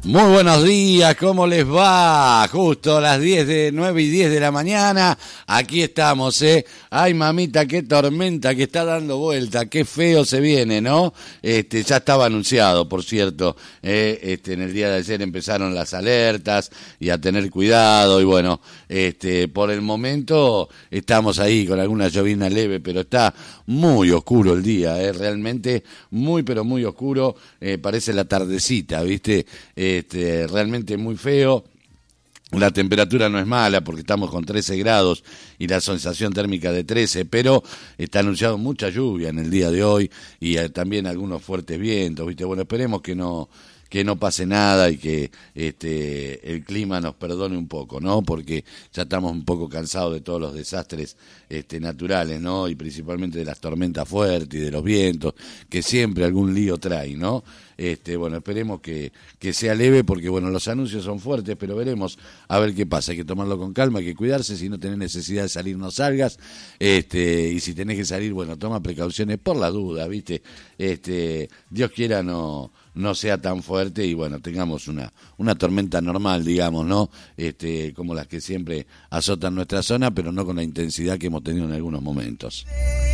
Muy buenos días, ¿cómo les va? Justo a las 9:10 de la mañana, aquí estamos, Ay, mamita, qué tormenta que está dando vuelta, qué feo se viene, ¿no? Ya estaba anunciado, por cierto, en el día de ayer empezaron las alertas y a tener cuidado, y bueno, por el momento estamos ahí con alguna llovizna leve, pero está muy oscuro el día, realmente muy, pero muy oscuro, parece la tardecita, ¿viste? Realmente muy feo. La temperatura no es mala porque estamos con 13 grados y la sensación térmica de 13, pero está anunciado mucha lluvia en el día de hoy y también algunos fuertes vientos, ¿viste? Bueno, esperemos que no pase nada y que el clima nos perdone un poco, ¿no? Porque ya estamos un poco cansados de todos los desastres naturales, ¿no? Y principalmente de las tormentas fuertes y de los vientos, que siempre algún lío trae, ¿no? Bueno, esperemos que sea leve porque, bueno, los anuncios son fuertes, pero veremos a ver qué pasa. Hay que tomarlo con calma, hay que cuidarse, si no tenés necesidad de salir no salgas, y si tenés que salir, bueno, toma precauciones por la duda, ¿viste? Dios quiera no sea tan fuerte y, bueno, tengamos una tormenta normal, digamos, ¿no? Como las que siempre azotan nuestra zona, pero no con la intensidad que hemos tenido en algunos momentos.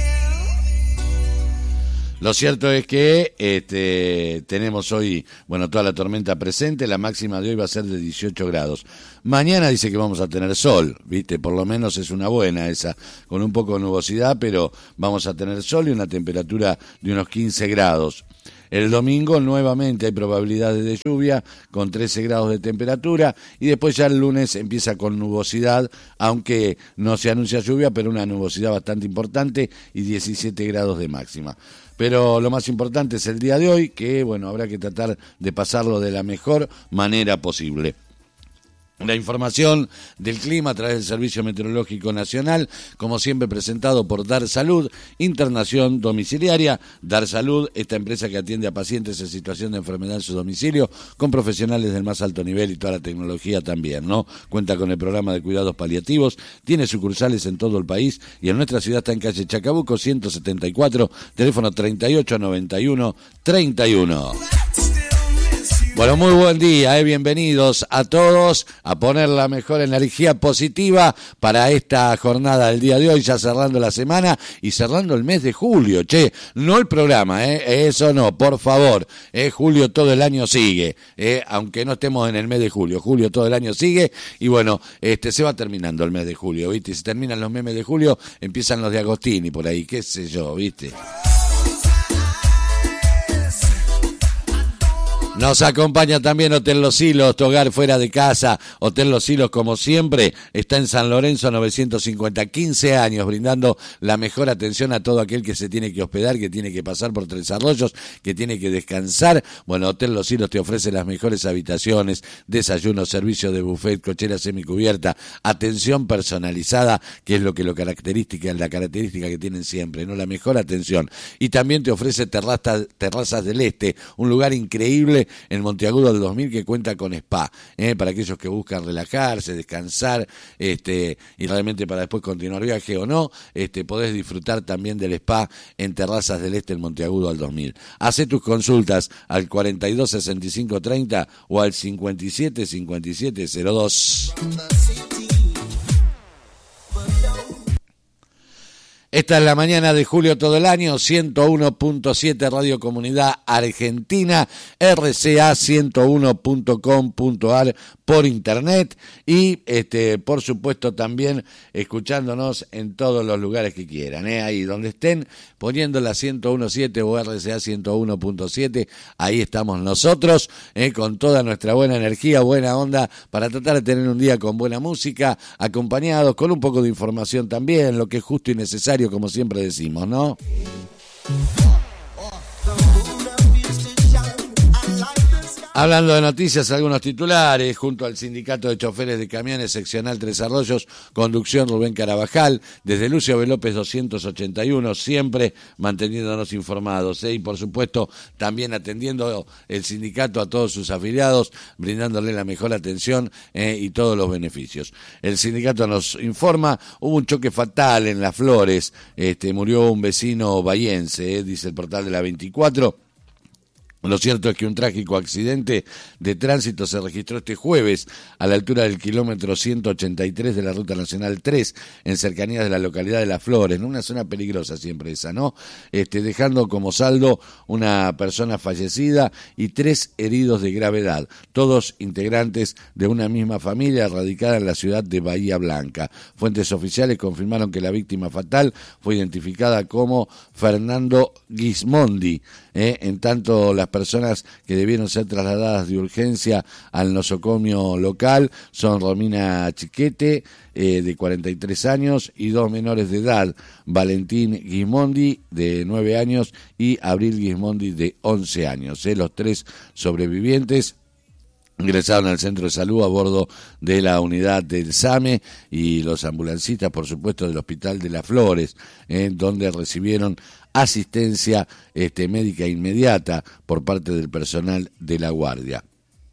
Lo cierto es que tenemos hoy, bueno, toda la tormenta presente, la máxima de hoy va a ser de 18 grados. Mañana dice que vamos a tener sol, ¿viste? Por lo menos es una buena esa, con un poco de nubosidad, pero vamos a tener sol y una temperatura de unos 15 grados. El domingo nuevamente hay probabilidades de lluvia con 13 grados de temperatura y después ya el lunes empieza con nubosidad, aunque no se anuncia lluvia, pero una nubosidad bastante importante y 17 grados de máxima. Pero lo más importante es el día de hoy, que bueno, habrá que tratar de pasarlo de la mejor manera posible. La información del clima a través del Servicio Meteorológico Nacional, como siempre presentado por Dar Salud, Internación Domiciliaria. Dar Salud, esta empresa que atiende a pacientes en situación de enfermedad en su domicilio, con profesionales del más alto nivel y toda la tecnología también, ¿no? Cuenta con el programa de cuidados paliativos, tiene sucursales en todo el país y en nuestra ciudad está en calle Chacabuco 174, teléfono 3891-31. Bueno, muy buen día, bienvenidos a todos a poner la mejor energía positiva para esta jornada del día de hoy, ya cerrando la semana y cerrando el mes de julio, no el programa, eso no, por favor, julio todo el año sigue, aunque no estemos en el mes de julio todo el año sigue y bueno, se va terminando el mes de julio, ¿viste? Si terminan los meses de julio, empiezan los de Agostini por ahí, qué sé yo, ¿viste? Nos acompaña también Hotel Los Silos, tu hogar fuera de casa. Hotel Los Silos, como siempre, está en San Lorenzo 950, 15 años, brindando la mejor atención a todo aquel que se tiene que hospedar, que tiene que pasar por Tres Arroyos, que tiene que descansar. Bueno, Hotel Los Silos te ofrece las mejores habitaciones, desayuno, servicio de buffet, cochera semicubierta, atención personalizada, que es la característica que tienen siempre, ¿no? La mejor atención. Y también te ofrece Terrazas del Este, un lugar increíble en Monteagudo del 2000 que cuenta con spa, para aquellos que buscan relajarse, descansar, y realmente para después continuar viaje o no, podés disfrutar también del spa en Terrazas del Este en Monteagudo al 2000. Hacé tus consultas al 42 65 30 o al 57 57 02. Esta es la mañana de julio todo el año, 101.7 Radio Comunidad Argentina, rca101.com.ar por internet y por supuesto también escuchándonos en todos los lugares que quieran, ahí donde estén poniendo la 101.7 o RCA 101.7, ahí estamos nosotros, con toda nuestra buena energía, buena onda, para tratar de tener un día con buena música, acompañados con un poco de información también, lo que es justo y necesario, como siempre decimos, ¿no? Hablando de noticias, algunos titulares, junto al Sindicato de Choferes de Camiones Seccional Tres Arroyos, conducción Rubén Carabajal, desde Lucio B. López 281, siempre manteniéndonos informados, y por supuesto también atendiendo el sindicato a todos sus afiliados, brindándole la mejor atención y todos los beneficios. El sindicato nos informa, hubo un choque fatal en Las Flores, murió un vecino bahiense, dice el portal de la 24, Lo cierto es que un trágico accidente de tránsito se registró este jueves a la altura del kilómetro 183 de la Ruta Nacional 3, en cercanías de la localidad de Las Flores, en una zona peligrosa siempre esa, ¿no? Dejando como saldo una persona fallecida y 3 heridos de gravedad, todos integrantes de una misma familia radicada en la ciudad de Bahía Blanca. Fuentes oficiales confirmaron que la víctima fatal fue identificada como Fernando Gismondi, en tanto las personas que debieron ser trasladadas de urgencia al nosocomio local son Romina Chiquete, de 43 años, y 2 menores de edad, Valentín Gismondi, de 9 años, y Abril Gismondi, de 11 años. Los 3 sobrevivientes ingresaron al centro de salud a bordo de la unidad del SAME y los ambulancistas, por supuesto, del Hospital de Las Flores, donde recibieron asistencia médica inmediata por parte del personal de la guardia.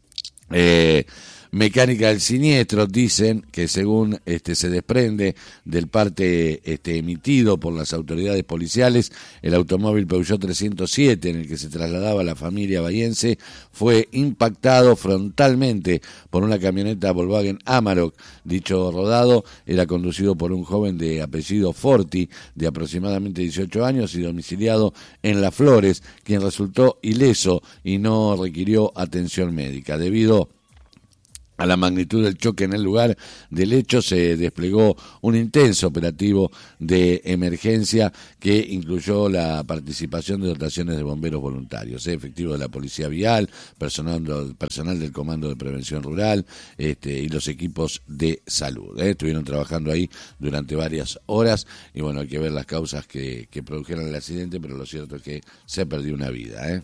Mecánica del siniestro, dicen que según se desprende del parte emitido por las autoridades policiales, el automóvil Peugeot 307 en el que se trasladaba la familia bahiense fue impactado frontalmente por una camioneta Volkswagen Amarok. Dicho rodado era conducido por un joven de apellido Forti, de aproximadamente 18 años y domiciliado en Las Flores, quien resultó ileso y no requirió atención médica. Debido a la magnitud del choque en el lugar del hecho, se desplegó un intenso operativo de emergencia que incluyó la participación de dotaciones de bomberos voluntarios, efectivos de la Policía Vial, personal del Comando de Prevención Rural y los equipos de salud. Estuvieron trabajando ahí durante varias horas y bueno, hay que ver las causas que produjeron el accidente, pero lo cierto es que se perdió una vida.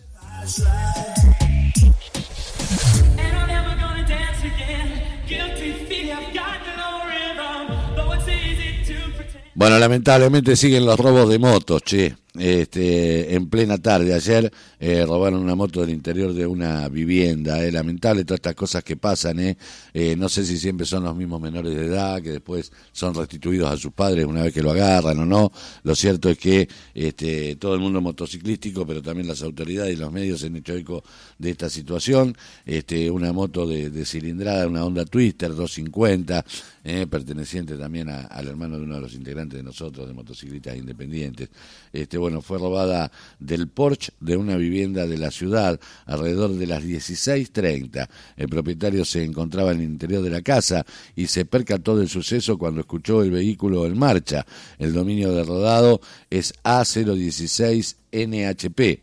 Bueno, lamentablemente siguen los robos de motos, che. En plena tarde ayer robaron una moto del interior de una vivienda. Lamentable todas estas cosas que pasan. No sé si siempre son los mismos menores de edad que después son restituidos a sus padres una vez que lo agarran o no. Lo cierto es que todo el mundo motociclístico, pero también las autoridades y los medios se han hecho eco de esta situación. Una moto de cilindrada, una Honda Twister 250, perteneciente también al hermano de uno de los integrantes de nosotros, de Motociclistas Independientes. Bueno, fue robada del porche de una vivienda de la ciudad alrededor de las 16:30. El propietario se encontraba en el interior de la casa y se percató del suceso cuando escuchó el vehículo en marcha. El dominio de rodado es A016 NHP.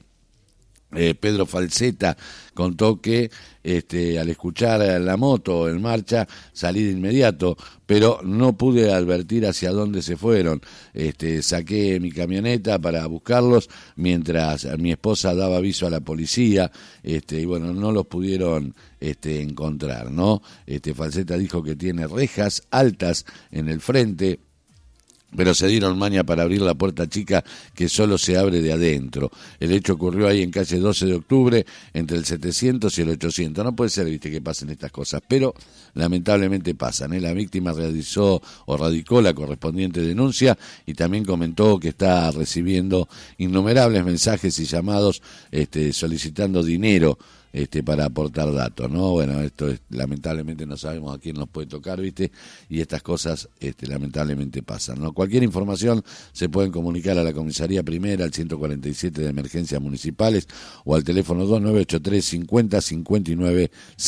Pedro Falseta contó que al escuchar la moto en marcha salí de inmediato, pero no pude advertir hacia dónde se fueron. Saqué mi camioneta para buscarlos mientras mi esposa daba aviso a la policía, y bueno, no los pudieron encontrar, ¿no? Falseta dijo que tiene rejas altas en el frente, pero se dieron maña para abrir la puerta chica que solo se abre de adentro. El hecho ocurrió ahí en calle 12 de octubre, entre el 700 y el 800. No puede ser, viste, que pasen estas cosas, pero lamentablemente pasan. La víctima radicó la correspondiente denuncia y también comentó que está recibiendo innumerables mensajes y llamados solicitando dinero para aportar datos, ¿no? Bueno, esto lamentablemente no sabemos a quién nos puede tocar, ¿viste? Y estas cosas lamentablemente pasan, ¿no? Cualquier información se pueden comunicar a la Comisaría Primera, al 147 de Emergencias Municipales o al teléfono 2983 50 59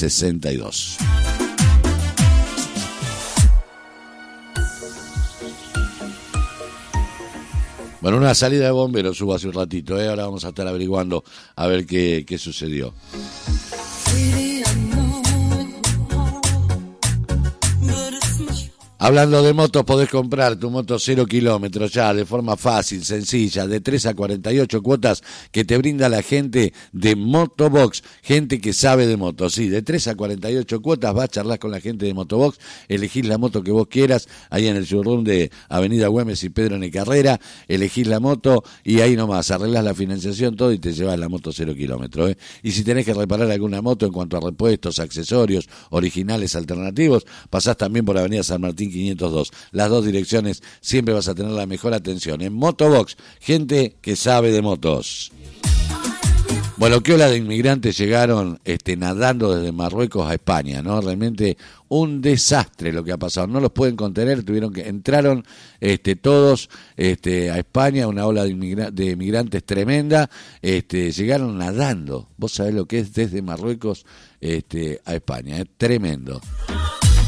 62. Bueno, una salida de bomberos hubo hace un ratito, ahora vamos a estar averiguando a ver qué sucedió. Hablando de motos, podés comprar tu moto 0 kilómetros ya de forma fácil, sencilla, de 3 a 48 cuotas que te brinda la gente de Motobox, gente que sabe de motos. Sí, de 3 a 48 cuotas vas a charlar con la gente de Motobox, elegís la moto que vos quieras, ahí en el showroom de Avenida Güemes y Pedro N. Carrera, elegís la moto y ahí nomás arreglás la financiación, todo y te llevas la moto 0 kilómetros. Y si tenés que reparar alguna moto en cuanto a repuestos, accesorios, originales, alternativos, pasás también por Avenida San Martín 502. Las dos direcciones siempre vas a tener la mejor atención. En Motobox, gente que sabe de motos. Bueno, qué ola de inmigrantes llegaron nadando desde Marruecos a España, ¿no? Realmente un desastre lo que ha pasado. No los pueden contener, entraron todos a España, una ola de inmigrantes tremenda, llegaron nadando. Vos sabés lo que es desde Marruecos a España, es tremendo.